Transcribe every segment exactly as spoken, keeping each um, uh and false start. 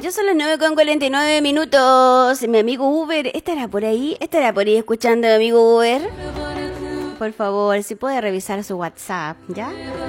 Ya son las nueve con cuarenta y nueve minutos. Mi amigo Uber, ¿estará por ahí? ¿Estará por ahí escuchando, mi amigo Uber? Por favor, si puede revisar su WhatsApp, ¿ya?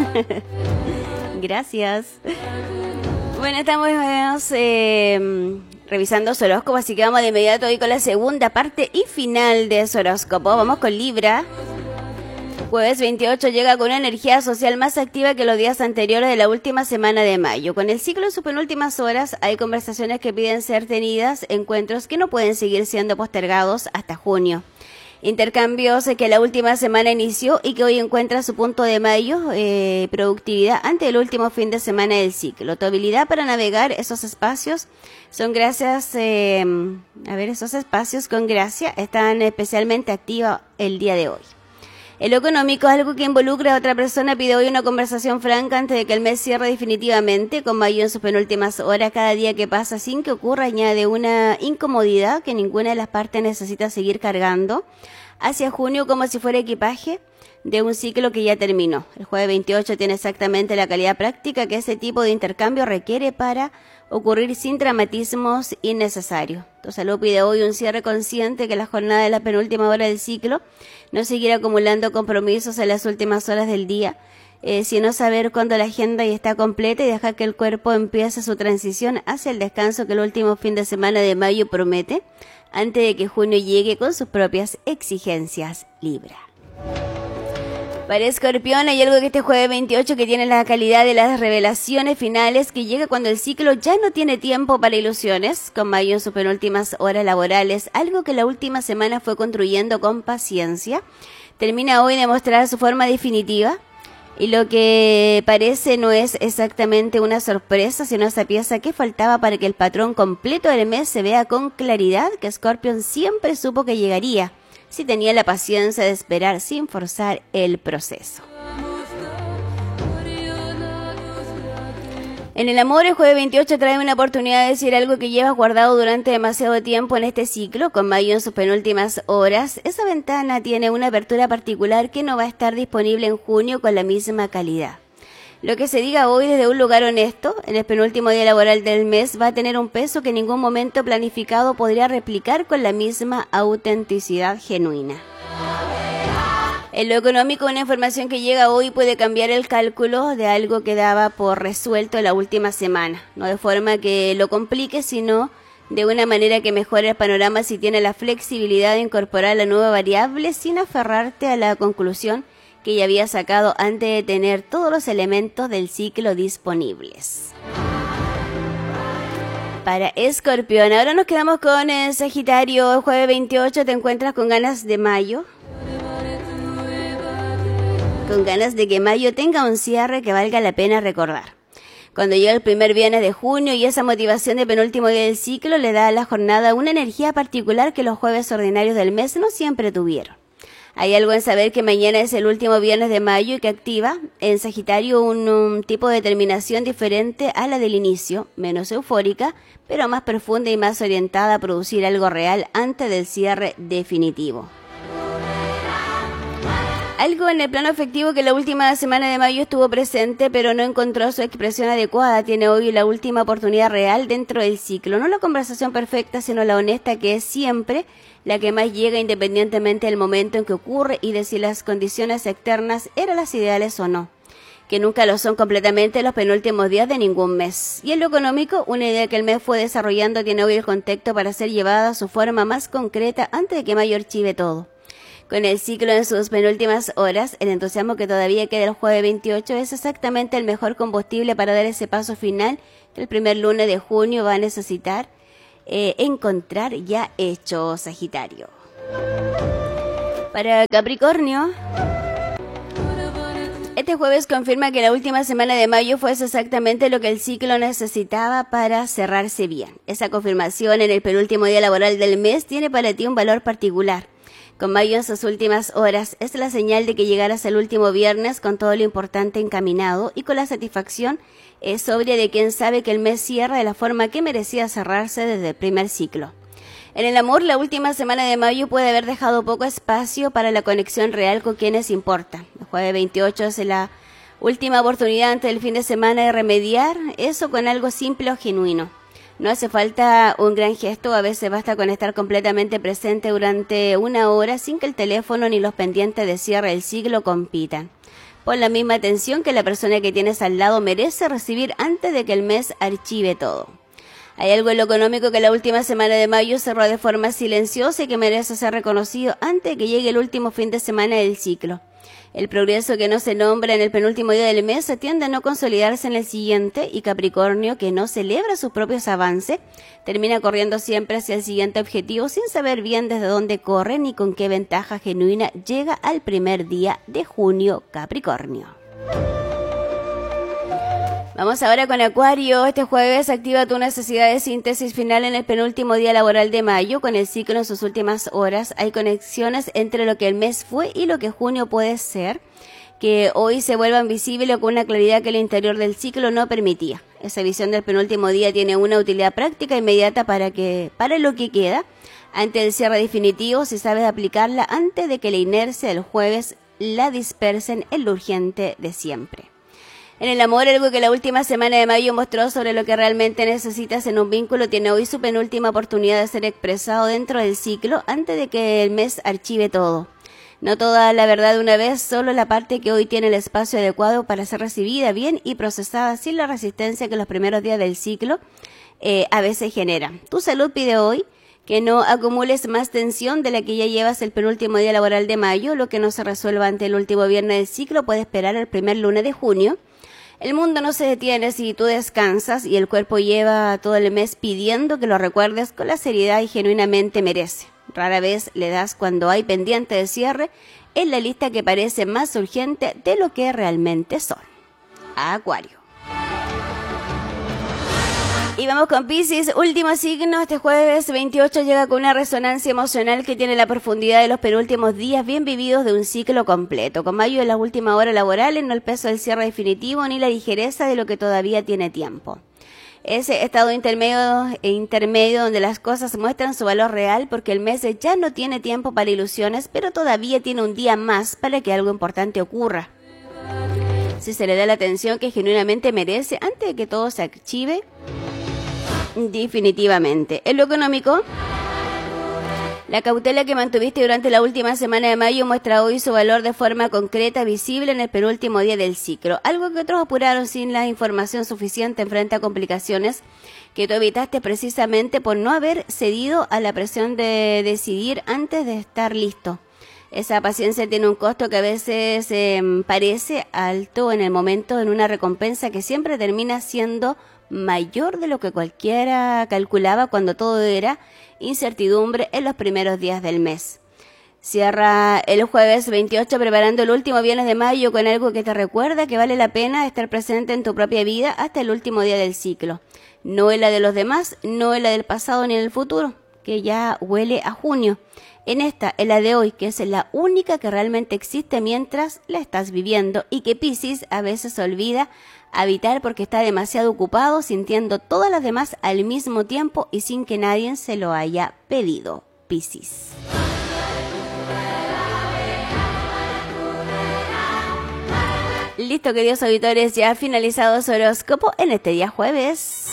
Gracias. Bueno, estamos eh, revisando su horóscopo, así que vamos de inmediato hoy con la segunda parte y final de su horóscopo. Vamos con Libra. Jueves veintiocho llega con una energía social más activa que los días anteriores de la última semana de mayo. Con el ciclo en sus penúltimas horas hay conversaciones que piden ser tenidas, encuentros que no pueden seguir siendo postergados hasta junio. Intercambios que la última semana inició y que hoy encuentra su punto de mayo, eh, productividad ante el último fin de semana del ciclo. Tu habilidad para navegar esos espacios son gracias, eh, a ver, esos espacios con gracia están especialmente activos el día de hoy. En lo económico, algo que involucra a otra persona, pide hoy una conversación franca antes de que el mes cierre definitivamente. Con mayo en sus penúltimas horas, cada día que pasa sin que ocurra añade una incomodidad que ninguna de las partes necesita seguir cargando hacia junio como si fuera equipaje de un ciclo que ya terminó. El jueves veintiocho tiene exactamente la calidad práctica que ese tipo de intercambio requiere para ocurrir sin dramatismos innecesarios. Tu salud pide hoy un cierre consciente, que la jornada de la penúltima hora del ciclo no seguirá acumulando compromisos en las últimas horas del día, eh, sino saber cuándo la agenda ya está completa y dejar que el cuerpo empiece su transición hacia el descanso que el último fin de semana de mayo promete, antes de que junio llegue con sus propias exigencias. Libra. Para Escorpión hay algo que este jueves veintiocho que tiene la calidad de las revelaciones finales, que llega cuando el ciclo ya no tiene tiempo para ilusiones. Con mayo en sus penúltimas horas laborales, algo que la última semana fue construyendo con paciencia, termina hoy de mostrar su forma definitiva. Y lo que parece no es exactamente una sorpresa, sino esa pieza que faltaba para que el patrón completo del mes se vea con claridad, que Escorpión siempre supo que llegaría, si tenía la paciencia de esperar sin forzar el proceso. En el amor, el jueves veintiocho trae una oportunidad de decir algo que llevas guardado durante demasiado tiempo en este ciclo. Con mayo en sus penúltimas horas, esa ventana tiene una apertura particular que no va a estar disponible en junio con la misma calidad. Lo que se diga hoy desde un lugar honesto, en el penúltimo día laboral del mes, va a tener un peso que en ningún momento planificado podría replicar con la misma autenticidad genuina. En lo económico, una información que llega hoy puede cambiar el cálculo de algo que daba por resuelto la última semana. No de forma que lo complique, sino de una manera que mejore el panorama si tiene la flexibilidad de incorporar la nueva variable sin aferrarte a la conclusión que ya había sacado antes de tener todos los elementos del ciclo disponibles. Para Escorpión, ahora nos quedamos con el Sagitario. El jueves veintiocho te encuentras con ganas de mayo. Con ganas de que mayo tenga un cierre que valga la pena recordar. Cuando llega el primer viernes de junio y esa motivación de penúltimo día del ciclo le da a la jornada una energía particular que los jueves ordinarios del mes no siempre tuvieron. Hay algo en saber que mañana es el último viernes de mayo y que activa en Sagitario un, un tipo de determinación diferente a la del inicio, menos eufórica, pero más profunda y más orientada a producir algo real antes del cierre definitivo. Algo en el plano afectivo que la última semana de mayo estuvo presente, pero no encontró su expresión adecuada, tiene hoy la última oportunidad real dentro del ciclo. No la conversación perfecta, sino la honesta, que es siempre la que más llega independientemente del momento en que ocurre y de si las condiciones externas eran las ideales o no, que nunca lo son completamente los penúltimos días de ningún mes. Y en lo económico, una idea que el mes fue desarrollando tiene hoy el contexto para ser llevada a su forma más concreta antes de que mayo archive todo. Con el ciclo en sus penúltimas horas, el entusiasmo que todavía queda el jueves veintiocho es exactamente el mejor combustible para dar ese paso final que el primer lunes de junio va a necesitar eh, encontrar ya hecho, Sagitario. Para Capricornio, este jueves confirma que la última semana de mayo fue exactamente lo que el ciclo necesitaba para cerrarse bien. Esa confirmación en el penúltimo día laboral del mes tiene para ti un valor particular. Con mayo en sus últimas horas, es la señal de que llegarás el último viernes con todo lo importante encaminado y con la satisfacción eh, sobria de quien sabe que el mes cierra de la forma que merecía cerrarse desde el primer ciclo. En el amor, la última semana de mayo puede haber dejado poco espacio para la conexión real con quienes importan. El jueves veintiocho es la última oportunidad antes del fin de semana de remediar eso con algo simple o genuino. No hace falta un gran gesto, a veces basta con estar completamente presente durante una hora sin que el teléfono ni los pendientes de cierre del ciclo compitan. Pon la misma atención que la persona que tienes al lado merece recibir antes de que el mes archive todo. Hay algo en lo económico que la última semana de mayo cerró de forma silenciosa y que merece ser reconocido antes de que llegue el último fin de semana del ciclo. El progreso que no se nombra en el penúltimo día del mes tiende a no consolidarse en el siguiente y Capricornio, que no celebra sus propios avances, termina corriendo siempre hacia el siguiente objetivo sin saber bien desde dónde corre ni con qué ventaja genuina llega al primer día de junio Capricornio. Vamos ahora con Acuario. Este jueves activa tu necesidad de síntesis final en el penúltimo día laboral de mayo. Con el ciclo en sus últimas horas hay conexiones entre lo que el mes fue y lo que junio puede ser, que hoy se vuelvan visibles con una claridad que el interior del ciclo no permitía. Esa visión del penúltimo día tiene una utilidad práctica inmediata para que para lo que queda antes del cierre definitivo, si sabes aplicarla antes de que la inercia del jueves la dispersen en lo urgente de siempre. En el amor, algo que la última semana de mayo mostró sobre lo que realmente necesitas en un vínculo tiene hoy su penúltima oportunidad de ser expresado dentro del ciclo antes de que el mes archive todo. No toda la verdad de una vez, solo la parte que hoy tiene el espacio adecuado para ser recibida bien y procesada sin la resistencia que los primeros días del ciclo eh, a veces generan. Tu salud pide hoy que no acumules más tensión de la que ya llevas el penúltimo día laboral de mayo. Lo que no se resuelva ante el último viernes del ciclo puede esperar al primer lunes de junio. El mundo no se detiene si tú descansas y el cuerpo lleva todo el mes pidiendo que lo recuerdes con la seriedad y genuinamente merece. Rara vez le das cuando hay pendiente de cierre en la lista que parece más urgente de lo que realmente son. Acuario. Y vamos con Piscis, último signo. Este jueves veintiocho llega con una resonancia emocional que tiene la profundidad de los penúltimos días bien vividos de un ciclo completo. Con mayo en las últimas horas laborales, no el peso del cierre definitivo ni la ligereza de lo que todavía tiene tiempo. Ese estado intermedio e intermedio donde las cosas muestran su valor real porque el mes ya no tiene tiempo para ilusiones, pero todavía tiene un día más para que algo importante ocurra. Si se le da la atención que genuinamente merece antes de que todo se archive, definitivamente. En lo económico, la cautela que mantuviste durante la última semana de mayo muestra hoy su valor de forma concreta, visible en el penúltimo día del ciclo. Algo que otros apuraron sin la información suficiente frente a complicaciones que tú evitaste precisamente por no haber cedido a la presión de decidir antes de estar listo. Esa paciencia tiene un costo que a veces eh, parece alto en el momento, en una recompensa que siempre termina siendo mayor de lo que cualquiera calculaba cuando todo era incertidumbre en los primeros días del mes. Cierra el jueves veintiocho preparando el último viernes de mayo con algo que te recuerda que vale la pena estar presente en tu propia vida hasta el último día del ciclo. No en la de los demás, no en la del pasado ni en el futuro, que ya huele a junio. En esta, en la de hoy, que es la única que realmente existe mientras la estás viviendo y que Piscis a veces se olvida habitar porque está demasiado ocupado sintiendo todas las demás al mismo tiempo y sin que nadie se lo haya pedido. Piscis. Listo, queridos auditores, ya ha finalizado su horóscopo en este día jueves.